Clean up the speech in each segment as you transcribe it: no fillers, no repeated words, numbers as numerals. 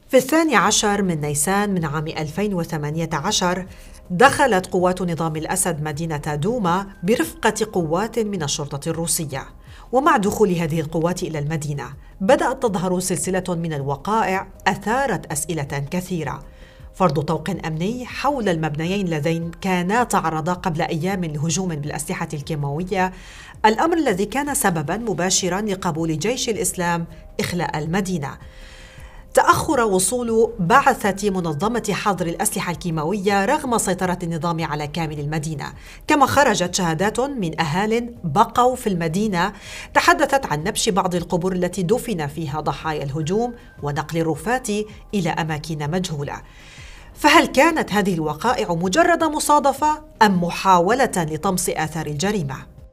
في 12 من نيسان من عام 2018 دخلت قوات نظام الأسد مدينة دوما برفقة قوات من الشرطة الروسية. ومع دخول هذه القوات إلى المدينة بدأت تظهر سلسلة من الوقائع أثارت أسئلة كثيرة. فرض طوق أمني حول المبنيين اللذين كانا تعرضا قبل أيام لهجوم بالأسلحة الكيماوية، الأمر الذي كان سبباً مباشراً لقبول جيش الإسلام إخلاء المدينة. تأخر وصول بعثة منظمة حظر الأسلحة الكيماوية رغم سيطرة النظام على كامل المدينة، كما خرجت شهادات من أهال بقوا في المدينة تحدثت عن نبش بعض القبور التي دفن فيها ضحايا الهجوم ونقل الرفات إلى أماكن مجهولة. فهل كانت هذه الوقائع مجرد مصادفة أم محاولة لطمس آثار الجريمة؟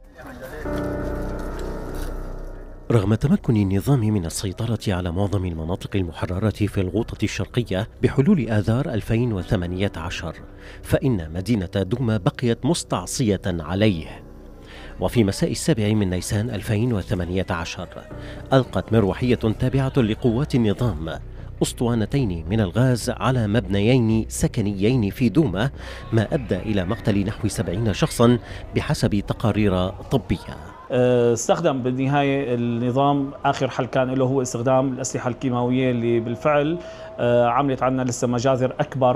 رغم تمكن النظام من السيطرة على معظم المناطق المحررة في الغوطة الشرقية بحلول آذار 2018، فإن مدينة دوما بقيت مستعصية عليه. وفي مساء 7 من نيسان 2018 ألقت مروحية تابعة لقوات النظام أسطوانتين من الغاز على مبنيين سكنيين في دوما، ما أدى إلى مقتل نحو 70 شخصا بحسب تقارير طبية. استخدم بالنهاية النظام آخر حل كان له هو استخدام الأسلحة الكيماوية اللي بالفعل عملت عنا لسه مجازر أكبر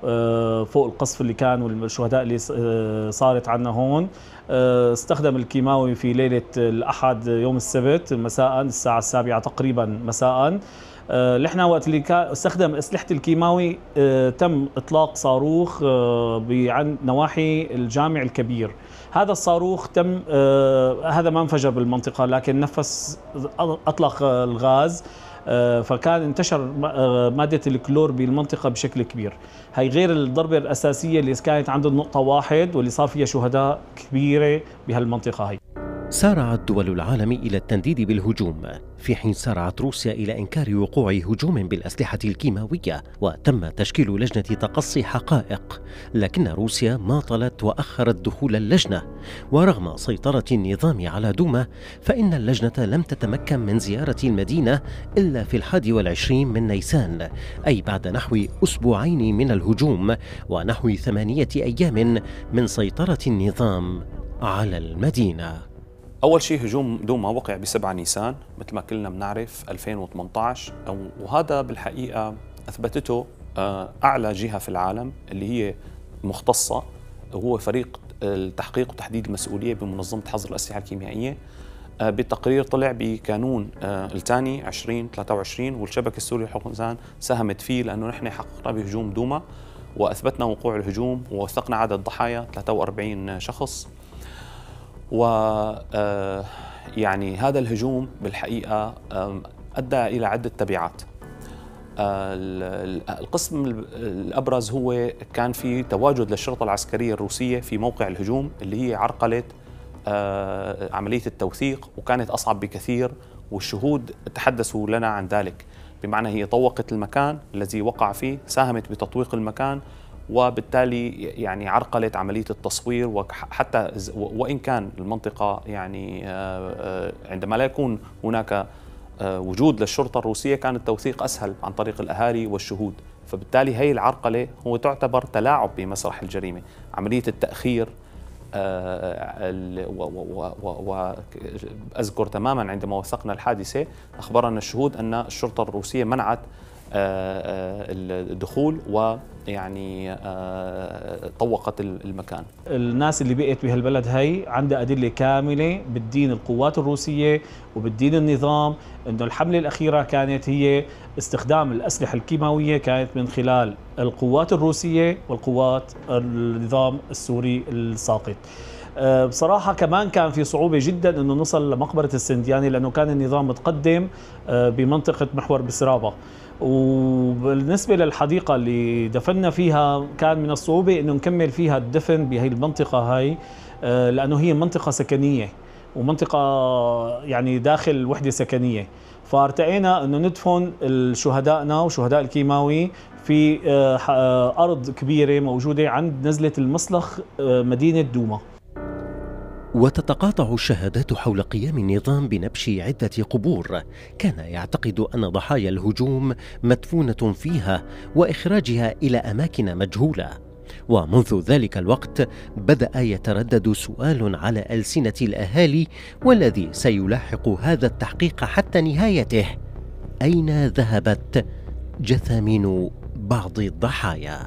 فوق القصف اللي كان والشهداء اللي صارت عنا هون. استخدم الكيماوي في ليلة الأحد يوم السبت مساء الساعة 7 تقريبا مساء. نحن وقت اللي استخدم أسلحة الكيماوي تم إطلاق صاروخ عند نواحي الجامع الكبير. هذا الصاروخ تم هذا ما انفجر بالمنطقة، لكن نفس أطلق الغاز، فكان انتشر مادة الكلور بالمنطقة بشكل كبير. هي غير الضربة الأساسية اللي كانت عند النقطة 1 واللي صار فيها شهداء كبيرة بهالمنطقة هي. سارعت دول العالم إلى التنديد بالهجوم، في حين سارعت روسيا إلى إنكار وقوع هجوم بالأسلحة الكيماوية، وتم تشكيل لجنة تقصي حقائق، لكن روسيا ماطلت وأخرت دخول اللجنة. ورغم سيطرة النظام على دوما، فإن اللجنة لم تتمكن من زيارة المدينة إلا في 21 من نيسان، أي بعد نحو أسبوعين من الهجوم ونحو 8 أيام من سيطرة النظام على المدينة. أول شيء هجوم دوما وقع ب7 نيسان مثل ما كلنا بنعرف 2018، وهذا بالحقيقة أثبتته أعلى جهة في العالم اللي هي مختصة، وهو فريق التحقيق وتحديد المسؤولية بمنظمة حظر الأسلحة الكيميائية. بالتقرير طلع بقانون الثاني 2023، والشبكة السورية لحقوق الإنسان ساهمت فيه، لأنه نحن حققنا بهجوم دوما وأثبتنا وقوع الهجوم ووثقنا عدد ضحايا 43 شخص. يعني هذا الهجوم بالحقيقة أدى إلى عدة تبعات. القسم الأبرز هو كان في تواجد للشرطة العسكرية الروسية في موقع الهجوم، اللي هي عرقلت عملية التوثيق، وكانت أصعب بكثير، والشهود تحدثوا لنا عن ذلك. بمعنى هي طوقت المكان الذي وقع فيه، ساهمت بتطويق المكان، وبالتالي يعني عرقلت عملية التصوير. وحتى وإن كان المنطقة يعني عندما لا يكون هناك وجود للشرطة الروسية كان التوثيق أسهل عن طريق الأهالي والشهود، فبالتالي هي العرقلة هو تعتبر تلاعب بمسرح الجريمة. عملية التأخير، وأذكر تماما عندما وثقنا الحادثة أخبرنا الشهود أن الشرطة الروسية منعت الدخول ويعني طوقت المكان. الناس اللي بقيت بهالبلد هي عندها أدلة كاملة بالدين القوات الروسية وبالدين النظام إنه الحملة الأخيرة كانت هي استخدام الأسلحة الكيماوية، كانت من خلال القوات الروسية والقوات النظام السوري الساقط. بصراحة كمان كان في صعوبة جدا إنه نصل لمقبرة السندياني، لأنه كان النظام متقدم بمنطقة محور بسرابة. وبالنسبة للحديقة اللي دفننا فيها كان من الصعوبة إنه نكمل فيها الدفن بهي المنطقة هاي، لأنه هي منطقة سكنية ومنطقة يعني داخل وحدة سكنية، فارتقينا إنه ندفن شهدائنا وشهداء الكيماوي في أرض كبيرة موجودة عند نزلة المصلخ مدينة دوما. وتتقاطع الشهادات حول قيام النظام بنبش عدة قبور كان يعتقد أن ضحايا الهجوم مدفونة فيها وإخراجها إلى أماكن مجهولة. ومنذ ذلك الوقت بدأ يتردد سؤال على ألسنة الأهالي والذي سيلاحق هذا التحقيق حتى نهايته: أين ذهبت جثامين بعض الضحايا؟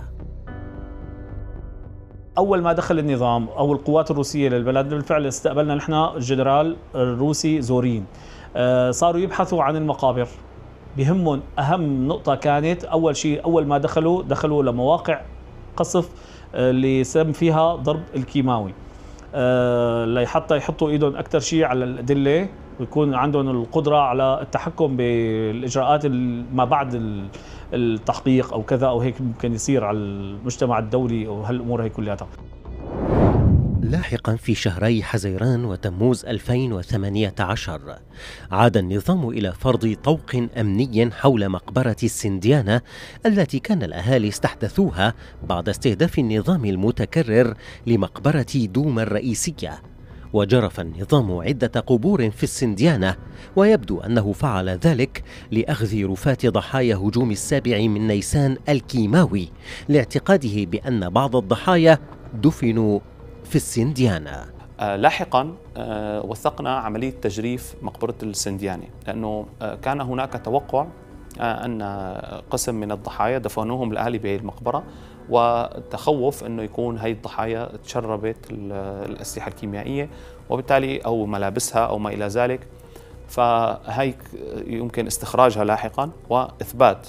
اول ما دخل النظام او القوات الروسيه للبلد بالفعل استقبلنا نحن الجنرال الروسي زورين. صاروا يبحثوا عن المقابر، بهمهم اهم نقطه كانت اول شيء اول ما دخلوا لمواقع قصف اللي سم فيها ضرب الكيماوي، لحتى يحطوا ايدهم اكثر شيء على الادله ويكون عندهم القدره على التحكم بالاجراءات ما بعد التحقيق او كذا او هيك ممكن يصير على المجتمع الدولي او هالامور هي كلها. لاحقا في شهري حزيران وتموز 2018 عاد النظام إلى فرض طوق أمني حول مقبرة السنديانة التي كان الأهالي استحدثوها بعد استهداف النظام المتكرر لمقبرة دوما الرئيسية. وجرف النظام عدة قبور في السنديانة، ويبدو أنه فعل ذلك لأخذ رفات ضحايا هجوم 7 نيسان الكيماوي لاعتقاده بأن بعض الضحايا دفنوا في السنديانة. لاحقا وثقنا عملية تجريف مقبرة السنديانة، لأنه كان هناك توقع أن قسم من الضحايا دفنوهم الأهالي بالمقبرة، وتخوف أنه يكون هاي الضحايا تشربت الأسلحة الكيميائية وبالتالي أو ملابسها أو ما إلى ذلك، فهي يمكن استخراجها لاحقا وإثبات،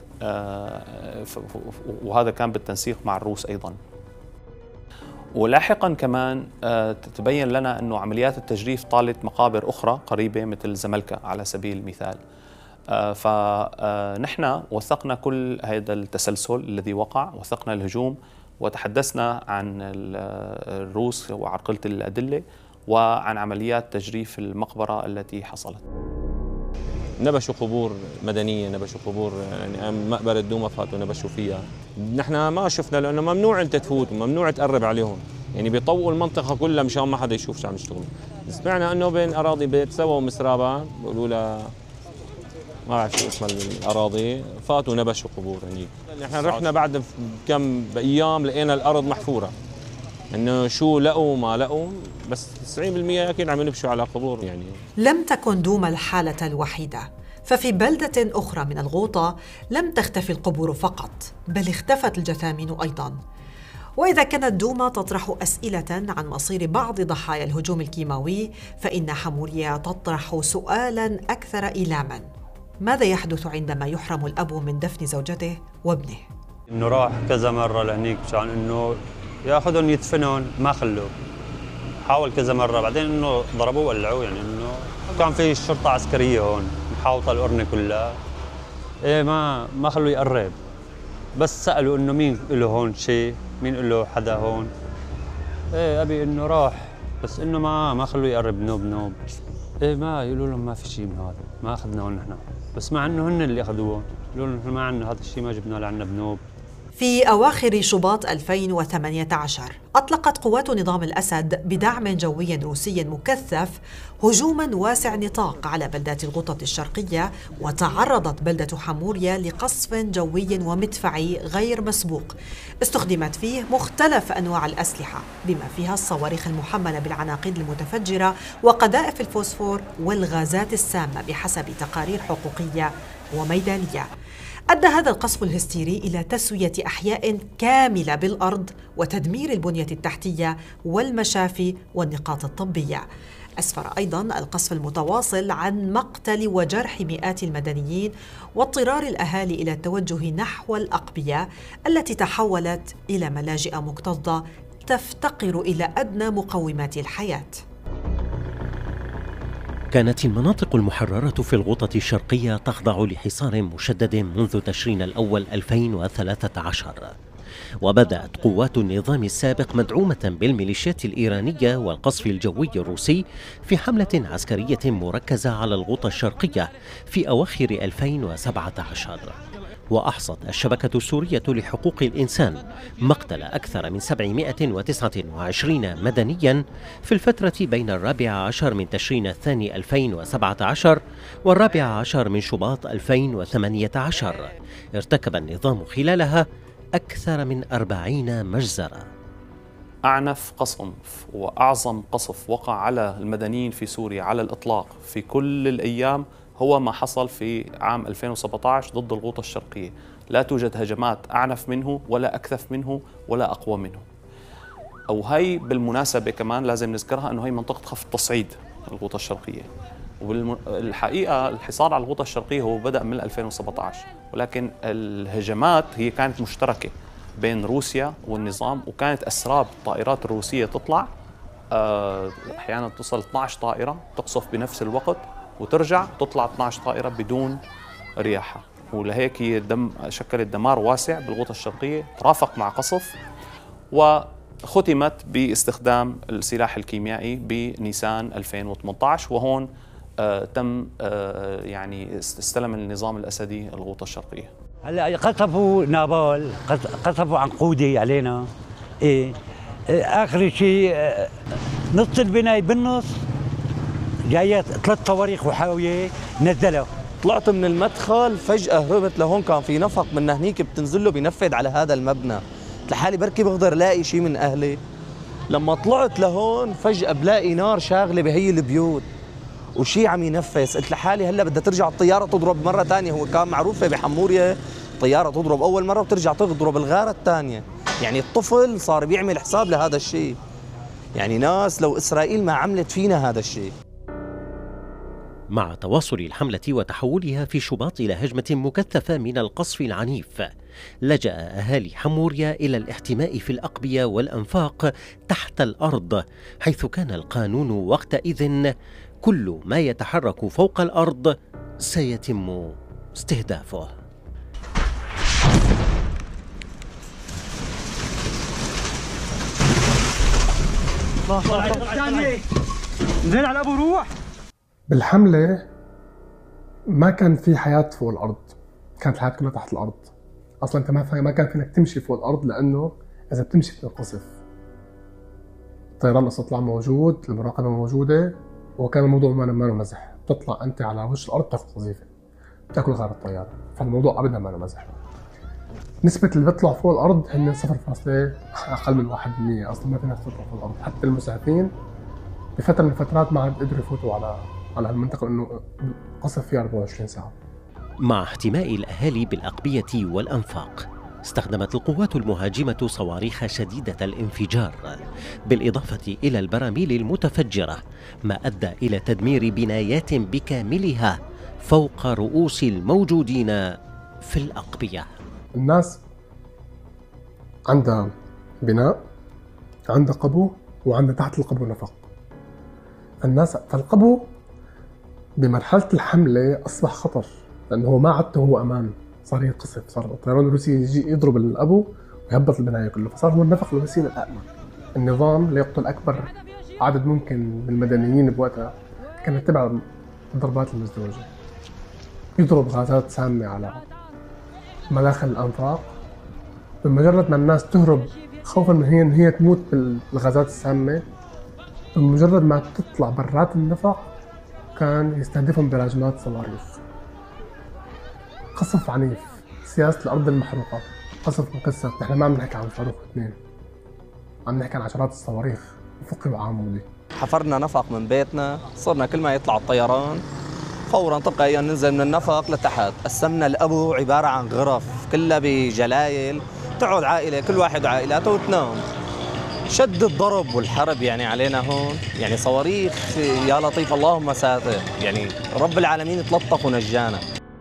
وهذا كان بالتنسيق مع الروس أيضا. ولاحقا كمان تبين لنا أنه عمليات التجريف طالت مقابر أخرى قريبة مثل زملكة على سبيل المثال. فنحن وثقنا كل هذا التسلسل الذي وقع، وثقنا الهجوم وتحدثنا عن الروس وعرقلة الأدلة وعن عمليات تجريف المقبرة التي حصلت. نبشوا قبور مدنية، نبشوا قبور يعني مقبرة دوما فاتوا نبشوا فيها. نحن ما شفنا لأنه ممنوع أنت تفوت وممنوع تقرب عليهم، يعني بيطوقوا المنطقة كلها مشان ما حدا يشوف شو عم يشتغلوا. سمعنا أنه بين أراضي بيت سوا مسرابة بيقولوا لها ما بعرف شو اسم الأراضي، فاتوا نبشوا قبور هنيك. نحن رحنا بعد كم أيام لقينا الأرض محفورة، إنه شو لقوا ما لقوا، بس 90% أكيد عم ينبشوا على قبور. يعني لم تكن دوما الحالة الوحيدة، ففي بلدة أخرى من الغوطة لم تختفي القبور فقط، بل اختفت الجثامين أيضاً. وإذا كانت دوما تطرح أسئلة عن مصير بعض ضحايا الهجوم الكيماوي، فإن حمورية تطرح سؤالاً أكثر إيلاما: ماذا يحدث عندما يحرم الأب من دفن زوجته وابنه؟ إنه راح كذا مرة لهنيك مشان إنه ياخذهم يدفنهم، ما خلوه. حاول كذا مرة، بعدين إنه ضربوه وولعوه، يعني إنه كان في شرطة عسكرية هون محاوطة القرنة كلها. إيه ما خلوه يقرب، بس سألوا إنه مين له هون شيء، مين له حدا هون. إيه أبي إنه راح، بس إنه ما خلوه يقرب نوب. إيه ما يقولوا لهم ما في شيء من هذا، ما أخذناه نحن، بس مع إنه هن اللي أخذوه، يقولوا نحن ما عندنا هذا الشيء، ما جبناه لعنا بنوب. في أواخر شباط 2018 أطلقت قوات نظام الأسد بدعم جوي روسي مكثف هجوماً واسع نطاق على بلدات الغوطة الشرقية، وتعرضت بلدة حمورية لقصف جوي ومدفعي غير مسبوق استخدمت فيه مختلف أنواع الأسلحة بما فيها الصواريخ المحملة بالعناقيد المتفجرة وقذائف الفوسفور والغازات السامة بحسب تقارير حقوقية وميدانية. أدى هذا القصف الهستيري إلى تسوية أحياء كاملة بالأرض وتدمير البنية التحتية والمشافي والنقاط الطبية. أسفر أيضاً القصف المتواصل عن مقتل وجرح مئات المدنيين واضطرار الأهالي إلى التوجه نحو الأقبية التي تحولت إلى ملاجئ مكتظة تفتقر إلى أدنى مقومات الحياة. كانت المناطق المحررة في الغوطة الشرقية تخضع لحصار مشدد منذ تشرين الأول 2013، وبدأت قوات النظام السابق مدعومة بالميليشيات الإيرانية والقصف الجوي الروسي في حملة عسكرية مركزة على الغوطة الشرقية في أواخر 2017. وأحصت الشبكة السورية لحقوق الإنسان مقتل أكثر من 729 مدنيا في الفترة بين 14 من تشرين الثاني 2017 و14 من شباط 2018. ارتكب النظام خلالها أكثر من 40 مجزرة. أعنف قصف وأعظم قصف وقع على المدنيين في سوريا على الإطلاق في كل الأيام هو ما حصل في عام 2017 ضد الغوطة الشرقية. لا توجد هجمات أعنف منه ولا أكثف منه ولا أقوى منه. أو هي بالمناسبة كمان لازم نذكرها أنه هي منطقة خفض تصعيد الغوطة الشرقية، والحقيقة الحصار على الغوطة الشرقية هو بدأ من 2017، ولكن الهجمات هي كانت مشتركة بين روسيا والنظام، وكانت أسراب الطائرات الروسية تطلع أحيانا توصل 12 طائرة تقصف بنفس الوقت وترجع تطلع 12 طائرة بدون رياحة، ولهيك هي شكلت دمار واسع بالغوطة الشرقية ترافق مع قصف، وختمت باستخدام السلاح الكيميائي بنيسان 2018، وهون تم يعني استلم النظام الأسدي الغوطة الشرقية. هلا قصفوا نابال، قصفوا عنقودي علينا. آخر شيء نص البناية بالنص جاية 3 صواريخ وحاوية نزلها. طلعت من المدخل فجأة هربت لهون، كان في نفق من هنيك بتنزل له بينفذ على هذا المبنى. لحالي بركي بقدر لاقي شيء من أهلي. لما طلعت لهون فجأة بلاقي نار شاغلة بهي البيوت وشيء عم ينفس. قلت لحالي هلا بدها ترجع الطيارة تضرب مرة ثانية. هو كان معروفة بحمورية طيارة تضرب أول مرة وترجع تضرب الغارة الثانية. يعني الطفل صار بيعمل حساب لهذا الشيء. يعني ناس لو إسرائيل ما عملت فينا هذا الشيء. مع تواصل الحملة وتحولها في شباط إلى هجمة مكثفة من القصف العنيف، لجأ أهالي حموريا إلى الاحتماء في الأقبية والأنفاق تحت الأرض، حيث كان القانون وقتئذ كل ما يتحرك فوق الأرض سيتم استهدافه. نزل على أبو روح. بالحملة ما كان في حياة فوق الأرض، كانت الحياة كلها تحت الأرض. أصلاً أنت ما كان فينك تمشي فوق الأرض، لأنه إذا بتمشي بتنقصف. الطيران الاستطلاع موجود، المراقبة موجودة، وكان الموضوع ما مزح. بتطلع أنت على وجه الأرض تاخذ وظيفة، بتاكل غير الطيارة، فالموضوع أبداً ما مزح. نسبة اللي بيطلع فوق الأرض هن 0. أقل من 1%. أصلاً ما في ناس تطلع فوق الأرض، حتى المسعفين بفترة من الفترات ما عاد قدروا يفوتوا على المنطقة، إنه قصف فيها 24 ساعة. مع احتماء الأهالي بالأقبية والأنفاق، استخدمت القوات المهاجمة صواريخ شديدة الانفجار بالإضافة إلى البراميل المتفجرة، ما أدى إلى تدمير بنايات بكاملها فوق رؤوس الموجودين في الأقبية. الناس عندها بناء، عندها قبو، وعندها تحت القبو نفق. الناس فالقبو بمرحلة الحملة أصبح خطر، لأنه ما عدته هو أمان، صار ينقصف، صار الطيران الروسي يجي يضرب الأبو ويهبط البناية كله، فصار هو النفق الوسيلة الأأمن. النظام ليقتل أكبر عدد ممكن من المدنيين بوقتها كان يتبع الضربات المزدوجة، يضرب غازات سامة على مداخل الأنفاق. بمجرد ما الناس تهرب خوفا من هي تموت بالغازات السامة، بمجرد ما تطلع برات النفق كان يستهدفهم برجمات صواريخ. قصف عنيف، سياسة الأرض المحروقة، قصف مكثف. نحن ما عم نحكي عن صاروخ 2، عم نحكي عن عشرات الصواريخ أفقي وعمودي. حفرنا نفق من بيتنا، صرنا كل ما يطلع الطيران فورا تلقائيا ننزل من النفق لتحت. قسمنا الأبو عبارة عن غرف كلها بجلايل، تقعد عائلة كل واحد وعائلاته وتنام. شد الضرب والحرب يعني علينا هون، يعني صواريخ يا لطيف اللهم ساتر، يعني رب العالمين تلطف ونجانا.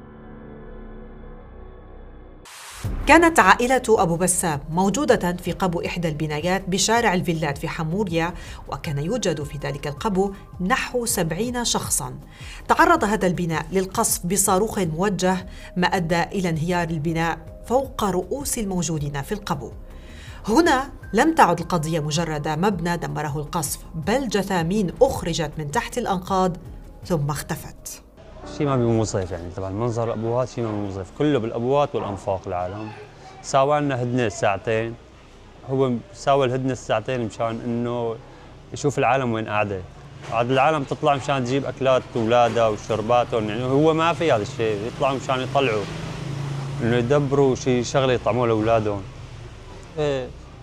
كانت عائلة أبو بسام موجودة في قبو إحدى البنايات بشارع الفيلات في حموريا، وكان يوجد في ذلك القبو نحو 70 شخصاً. تعرض هذا البناء للقصف بصاروخ موجه، ما أدى إلى انهيار البناء فوق رؤوس الموجودين في القبو. هنا لم تعد القضية مجرد مبنى دمره القصف، بل جثامين أخرجت من تحت الأنقاض ثم اختفت. شيء ما بيوصف يعني تبع المنظر الابوات، شيء ما بيوصف، كله بالابوات والانفاق العالم. ساوى لنا هدنه ساعتين، هو ساوى الهدنه الساعتين مشان انه يشوف العالم وين قاعده. عاد العالم تطلع مشان تجيب اكلات اولادها وشرباتهم، يعني هو ما في هذا الشيء، يطلعوا مشان يطلعوا انه يدبروا شيء شغله يطعموها لاولادهم. ايه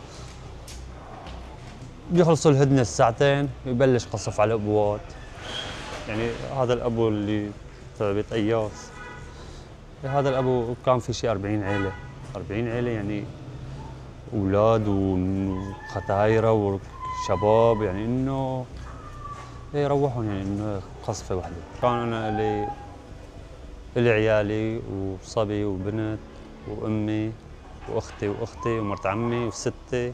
بيخلصوا الهدنه الساعتين يبلش قصف على الابوات. يعني هذا الابو اللي تبع بيت اياس، هذا الابو كان في شيء 40 عيله، 40 عيله يعني اولاد وختايره وشباب، يعني انه يروحون يعني انه قصفه واحده. كان انا لي عيالي وصبي وبنت وامي واختي ومرت عمي وستي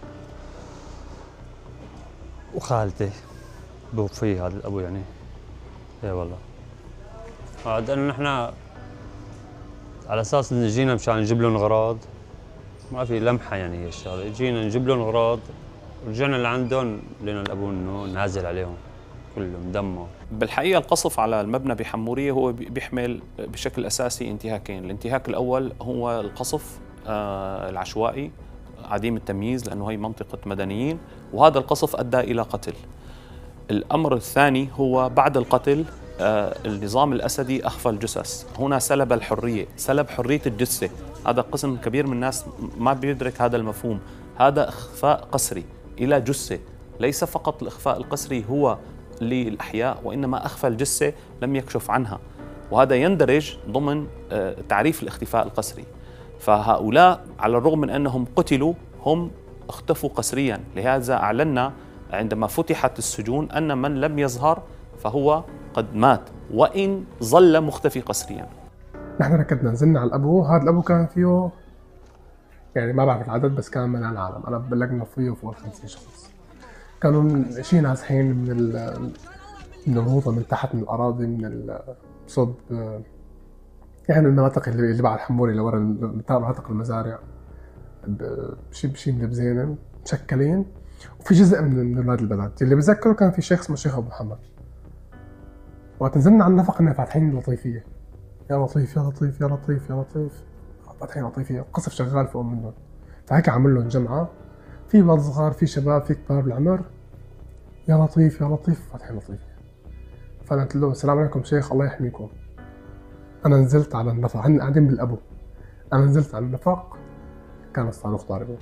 وخالتي بوفي هذا الابو يعني. اي والله هذا انه نحن على اساس انه جينا مشان نجيب لهم اغراض، ما في لمحه يعني هي الشغله، جينا نجيب لهم اغراض ورجعنا لعندهم لقينا الابو انه نازل عليهم كلهم دمه. بالحقيقه القصف على المبنى بحموريه هو بيحمل بشكل اساسي انتهاكين، الانتهاك الاول هو القصف العشوائي عديم التمييز لانه هي منطقه مدنيين، وهذا القصف ادى الى قتل. الامر الثاني هو بعد القتل النظام الاسدي اخفى الجثث، هنا سلب الحريه، سلب حريه الجثه، هذا قسم كبير من الناس ما بيدرك هذا المفهوم، هذا اخفاء قسري الى جثه، ليس فقط الاخفاء القسري هو للاحياء وانما اخفى الجثه لم يكشف عنها، وهذا يندرج ضمن تعريف الاختفاء القسري. فهؤلاء على الرغم من انهم قتلوا هم اختفوا قسريا، لهذا اعلنا عندما فتحت السجون ان من لم يظهر فهو قد مات وان ظل مختفي قسريا. نحن ركضنا نزلنا على الابو، هذا الابو كان فيه يعني ما بعرف العدد بس كان مليان عالم، انا بلغنا فيه فوق 50 شخص. كانوا شيء نازحين من الهوطه من تحت من الاراضي من صوب يعني المناطق اللي بعد حموري لورا مناطق المزارع بشي ملبزين مشكلين، وفي جزء من اولاد البلد اللي بتذكره كان في شيخ اسمه شيخ ابو محمد. وقت نزلنا على النفق كنا فاتحين لطيفيه، يا لطيف يا لطيف يا لطيف يا لطيف، فاتحين لطيفيه، قصف شغال فوق منهم. فهيك عمل لهم جمعه، في اولاد صغار في شباب في كبار بالعمر، يا لطيف يا لطيف، فاتحين لطيفيه. فانا قلت له السلام عليكم شيخ الله يحميكم. انا نزلت على النفق، هن قاعدين بالابو، انا نزلت على النفق كان الصاروخ ضاربه.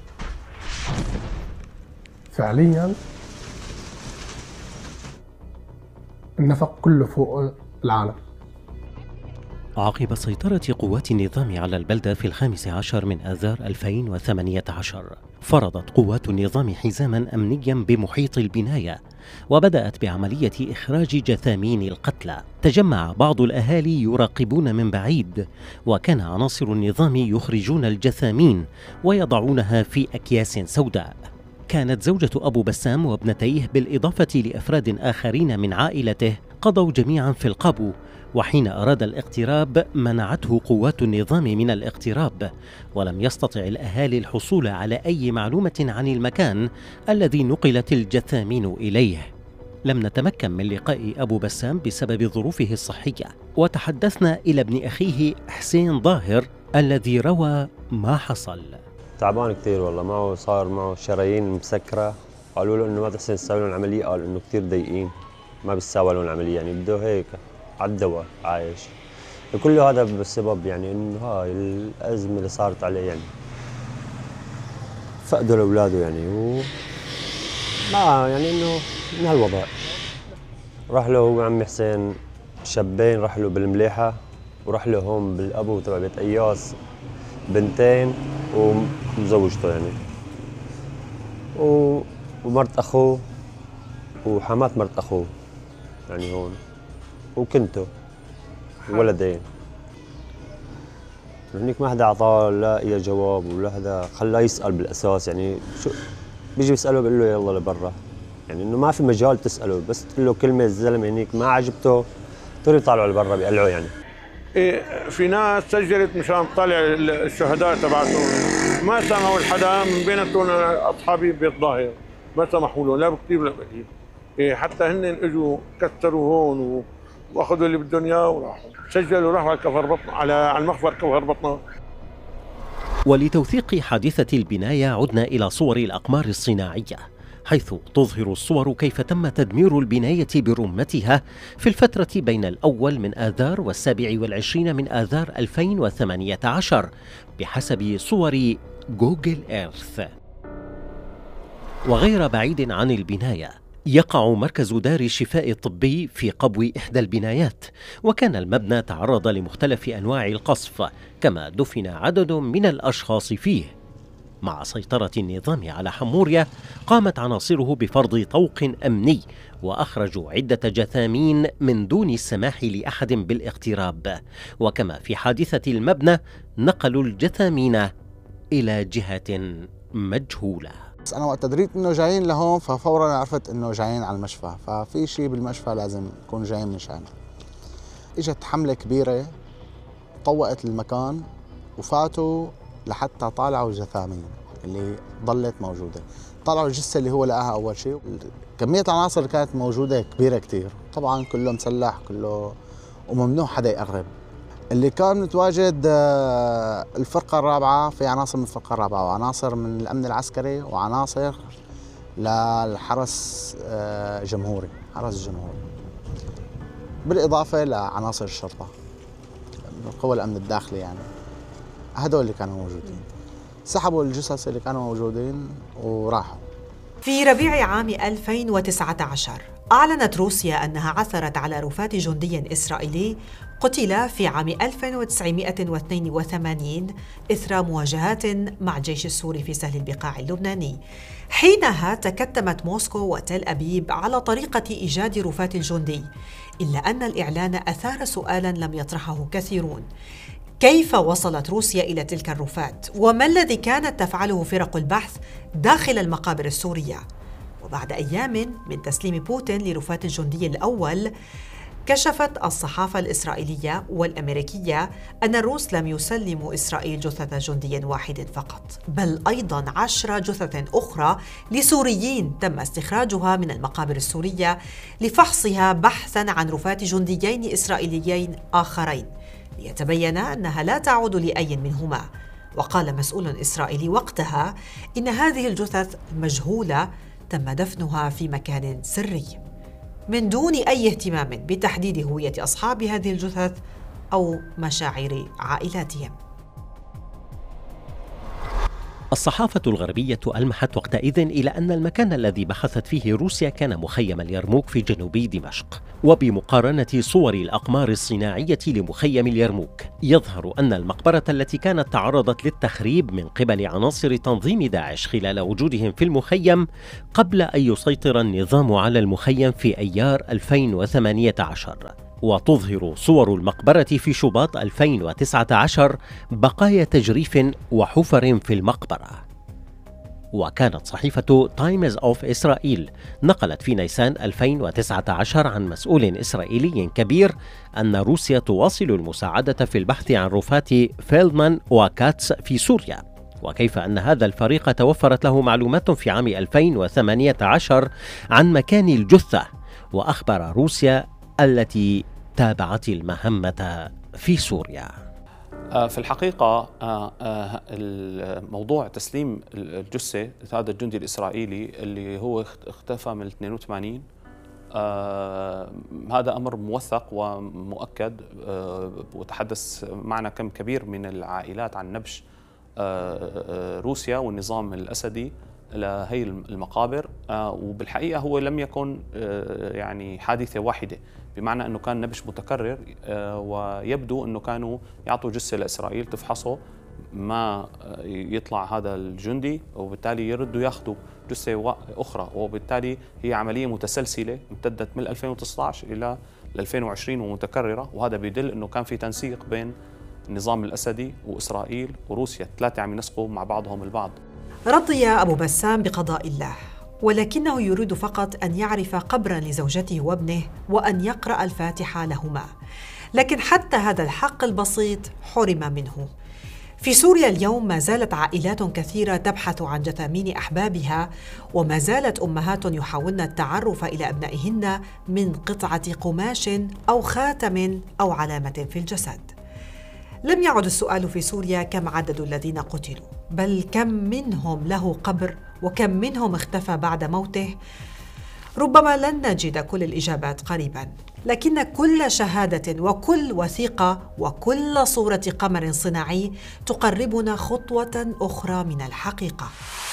فعليا النفق كله فوق العالم. عقب سيطرة قوات النظام على البلدة في 15 من آذار 2018 فرضت قوات النظام حزاما أمنيا بمحيط البناية، وبدأت بعملية إخراج جثامين القتلى. تجمع بعض الأهالي يراقبون من بعيد، وكان عناصر النظام يخرجون الجثامين ويضعونها في أكياس سوداء. كانت زوجة أبو بسام وابنتيه بالإضافة لأفراد آخرين من عائلته قضوا جميعا في القبو، وحين أراد الاقتراب منعته قوات النظام من الاقتراب، ولم يستطع الأهالي الحصول على أي معلومة عن المكان الذي نقلت الجثامين إليه. لم نتمكن من لقاء أبو بسام بسبب ظروفه الصحية، وتحدثنا إلى ابن أخيه حسين ظاهر الذي روى ما حصل. تعبان كثير والله، معه صار معه شرايين مسكرة، قالوا له إنه ما تحسن تسوي لهم عملية، قال إنه كثير ضيقين ما بيساوى لهم العملية، يعني بده هيك على الدواء عايش. كل هذا بسبب يعني إنه هاي الأزمة اللي صارت عليه، يعني فقدوا لأولاده يعني ما يعني إنه من هالوضع. راح له هو عمي حسين شابين، راح له بالمليحة وراح له هون بالأبو تبع بيت أياس بنتين ومزوجته يعني، ومرت أخوه وحمات مرت أخوه يعني هون، وكنته ولدين. هنيك ما حدا أعطاه لا أي جواب ولا حدا خلاه يسأل بالأساس، يعني شو بيجي بيسأله بيقول له يلا لبرا، يعني إنه ما في مجال تسأله، بس تقول له كلمة الزلمة هنيك ما عجبته تقول يطلعوا لبرا بيقلعوا يعني. في ناس سجلت مشان تطلع الشهداء تبعتهم، ما سمحوا لحدا من بيناتهم اصحابي بيت ظاهر، ما سمحوا له لا بكتير ولا بقليل. حتى هن اجوا كسروا هون واخذوا اللي بدهم اياه وراحوا سجلوا راحوا على كفر بطن على المخفر كفر بطنه. ولتوثيق حادثة البناية عدنا إلى صور الأقمار الصناعية، حيث تظهر الصور كيف تم تدمير البناية برمتها في الفترة بين الأول من آذار والسابع والعشرين من آذار 2018 بحسب صور جوجل إيرث. وغير بعيد عن البناية يقع مركز دار الشفاء الطبي في قبو إحدى البنايات، وكان المبنى تعرض لمختلف أنواع القصف، كما دفن عدد من الأشخاص فيه. مع سيطرة النظام على حمورية قامت عناصره بفرض طوق أمني، وأخرجوا عدة جثامين من دون السماح لأحد بالاقتراب، وكما في حادثة المبنى نقلوا الجثامين إلى جهة مجهولة. بس أنا وقت دريت إنه جايين لهون ففورا عرفت إنه جايين على المشفى، ففي شيء بالمشفى لازم يكون جايين مشان. إجت حملة كبيرة طوقت المكان وفاتوا لحتى طالعوا الجثامين اللي ضلت موجودة. طلعوا الجثة اللي هو لقاها أول شيء. كمية العناصر اللي كانت موجودة كبيرة كتير، طبعا كله مسلح كله وممنوع حدا يقرب. اللي كان متواجد الفرقة الرابعة، في عناصر من الفرقة الرابعة وعناصر من الأمن العسكري وعناصر للحرس جمهوري، حرس الجمهوري، بالإضافة لعناصر الشرطة قوى الأمن الداخلي. يعني هدول اللي كانوا موجودين سحبوا الجثث اللي كانوا موجودين وراحوا. في ربيع عام 2019 أعلنت روسيا أنها عثرت على رفات جندي إسرائيلي قتل في عام 1982 إثر مواجهات مع الجيش السوري في سهل البقاع اللبناني. حينها تكتمت موسكو وتل أبيب على طريقة إيجاد رفات الجندي، إلا أن الإعلان أثار سؤالاً لم يطرحه كثيرون: كيف وصلت روسيا إلى تلك الرفات؟ وما الذي كانت تفعله فرق البحث داخل المقابر السورية؟ وبعد أيام من تسليم بوتين لرفات الجندي الأول، كشفت الصحافة الإسرائيلية والأمريكية أن الروس لم يسلموا إسرائيل جثة جندي واحد فقط، بل أيضاً 10 جثث أخرى لسوريين تم استخراجها من المقابر السورية لفحصها بحثاً عن رفات جنديين إسرائيليين آخرين، ليتبين أنها لا تعود لأي منهما. وقال مسؤول إسرائيلي وقتها إن هذه الجثث مجهولة تم دفنها في مكان سري، من دون أي اهتمام بتحديد هوية أصحاب هذه الجثث أو مشاعر عائلاتهم. الصحافة الغربية ألمحت وقتئذ إلى أن المكان الذي بحثت فيه روسيا كان مخيم اليرموك في جنوب دمشق، وبمقارنة صور الأقمار الصناعية لمخيم اليرموك يظهر أن المقبرة التي كانت تعرضت للتخريب من قبل عناصر تنظيم داعش خلال وجودهم في المخيم قبل أن يسيطر النظام على المخيم في أيار 2018. وتظهر صور المقبرة في شباط 2019 بقايا تجريف وحفر في المقبرة. وكانت صحيفة تايمز أوف إسرائيل نقلت في نيسان 2019 عن مسؤول إسرائيلي كبير أن روسيا تواصل المساعدة في البحث عن رفات فيلدمان وكاتس في سوريا، وكيف أن هذا الفريق توفرت له معلومات في عام 2018 عن مكان الجثة. وأخبر روسيا التي تابعت المهمة في سوريا. في الحقيقة موضوع تسليم الجثة هذا الجندي الإسرائيلي اللي هو اختفى من 82 هذا أمر موثق ومؤكد، وتحدث معنا كم كبير من العائلات عن نبش روسيا والنظام الأسدي لهي المقابر. وبالحقيقة هو لم يكن يعني حادثة واحدة، بمعنى أنه كان نبش متكرر، ويبدو أنه كانوا يعطوا جثة لإسرائيل تفحصه، ما يطلع هذا الجندي وبالتالي يردوا ياخذوا جثة أخرى، وبالتالي هي عملية متسلسلة امتدت من 2019 إلى 2020 ومتكررة. وهذا بيدل أنه كان في تنسيق بين النظام الأسدي وإسرائيل وروسيا، الثلاثة عم ينسقوا مع بعضهم البعض. رضي أبو بسام بقضاء الله، ولكنه يريد فقط أن يعرف قبرا لزوجته وابنه وأن يقرأ الفاتحة لهما، لكن حتى هذا الحق البسيط حرم منه. في سوريا اليوم ما زالت عائلات كثيرة تبحث عن جثامين أحبابها، وما زالت أمهات يحاولن التعرف إلى أبنائهن من قطعة قماش أو خاتم أو علامة في الجسد. لم يعد السؤال في سوريا كم عدد الذين قتلوا، بل كم منهم له قبر وكم منهم اختفى بعد موته. ربما لن نجد كل الإجابات قريباً، لكن كل شهادة وكل وثيقة وكل صورة قمر صناعي تقربنا خطوة أخرى من الحقيقة.